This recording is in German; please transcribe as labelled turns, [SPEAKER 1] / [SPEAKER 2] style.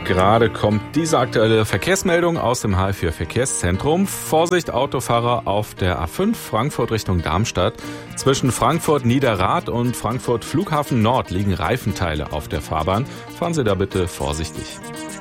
[SPEAKER 1] gerade kommt diese aktuelle Verkehrsmeldung aus dem H4 Verkehrszentrum. Vorsicht Autofahrer auf der A5 Frankfurt Richtung Darmstadt. Zwischen Frankfurt Niederrad und Frankfurt Flughafen Nord liegen Reifenteile auf der Fahrbahn. Fahren Sie da bitte vorsichtig.